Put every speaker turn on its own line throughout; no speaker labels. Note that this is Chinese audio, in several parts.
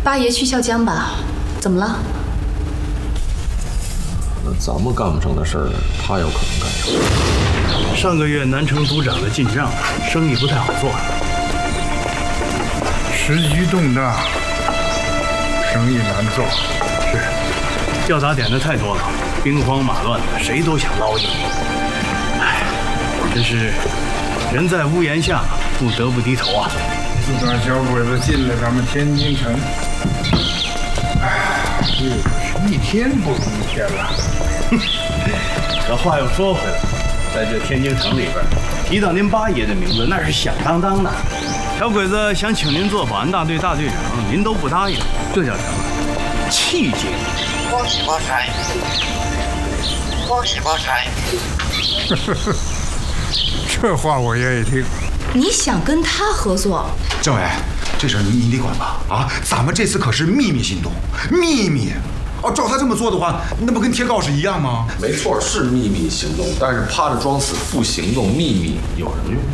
八爷去校江吧，怎么了？
那咱们干不成的事儿，他有可能干成。
上个月南城督长的进账，生意不太好做。
时局动荡，生意难做。
是，要打点的太多了，兵荒马乱的，谁都想捞一笔。哎，真是人在屋檐下，不得不低头啊。
自打小鬼子进了咱们天津城，日子是一天不如一天了。
可话又说回来，在这天津城里边，提到您八爷的名字，那是响当当的。小鬼子想请您做保安大队大队长，您都不答应，这叫什么？气节！
恭喜发财！恭喜发财！
这话我愿意听。
你想跟他合作？
政委，这事儿你得管吧？啊，咱们这次可是秘密行动，秘密。哦，照他这么做的话，那不跟贴告示一样吗？
没错，是秘密行动，但是趴着装死不行动，秘密有什么用？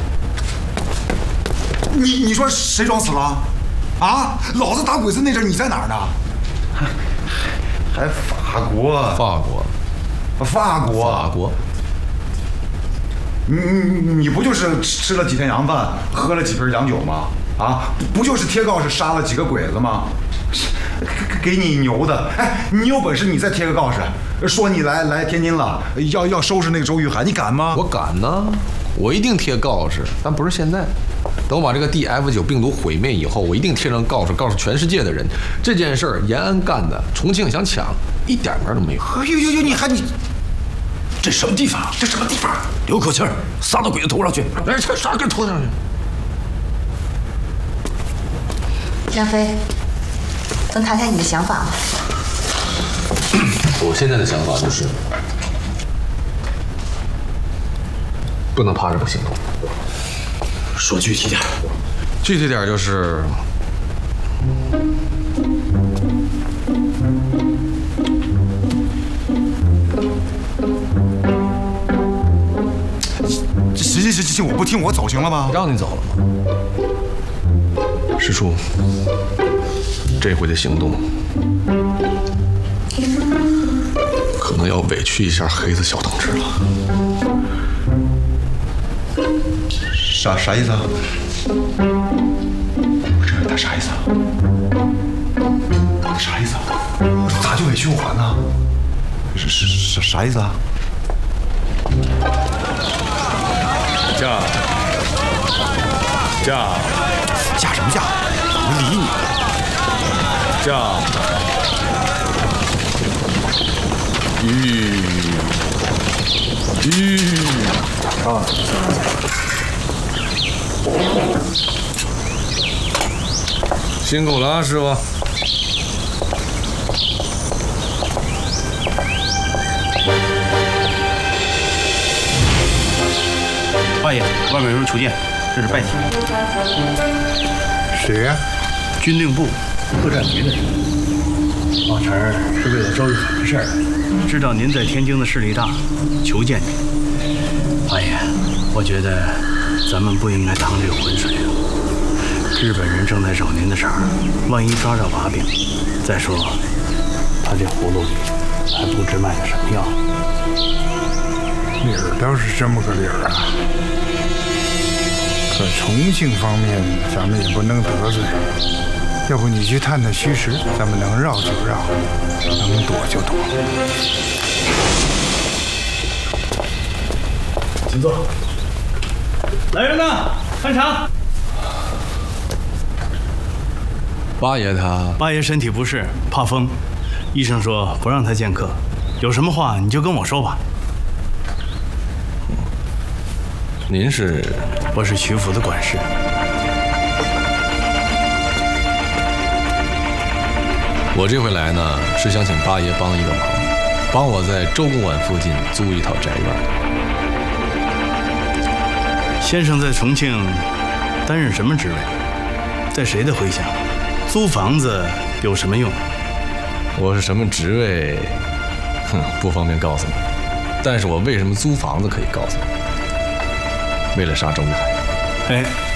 你说谁装死了？啊，老子打鬼子那阵你在哪儿呢？还法国？
法国。
你不就是吃了几天洋饭，喝了几瓶洋酒吗？啊，不就是贴告示杀了几个鬼子吗？给你牛的！哎，你有本事你再贴个告示，说你来天津了，要收拾那个周玉菡，你敢吗？
我敢呢，我一定贴告示，但不是现在。等我把这个 DF9病毒毁灭以后，我一定贴上告示，告诉全世界的人，这件事儿延安干的，重庆想抢，一点门都没有。
哎呦，你
这什么地方？这什么地方？留口气儿，撒到鬼子头上去！哎，这啥给头上去？
张飞，能谈谈你的想法吗？
我现在的想法就是，不能趴着不行动。说具体点。具体点就是，
行，我不听，我走行了吗？
让你走了吗？师叔，这回的行动可能要委屈一下黑子小同志了。
啥意思啊？我这他啥意思啊？他啥意思啊？咋就委屈我还呢？啥意思啊？嫁什么嫁？我理你。
辛苦了啊，师傅。
八爷，外面有人求见，这是拜帖。
谁呀？
军令部特战局的人。王成是为了周玉菡的事儿，知道您在天津的势力大，求见您。八爷，我觉得咱们不应该趟这个浑水啊。日本人正在找您的茬，万一抓着把柄，再说他这葫芦里还不知卖的什么药。
理儿倒是这么个理儿啊，可重庆方面咱们也不能得罪。要不你去探探虚实，咱们能绕就绕，能躲就躲。
请坐。来人呐，看场。
八爷他，
八爷身体不适，怕风，医生说不让他见客。有什么话你就跟我说吧。
您是？
我是曲府的管事。
我这回来呢，是想请八爷帮一个忙，帮我在周公馆附近租一套宅院。
先生在重庆担任什么职位？在谁的麾下？租房子有什么用？
我是什么职位？不方便告诉你。但是我为什么租房子可以告诉你。为了杀周玉菡。
哎。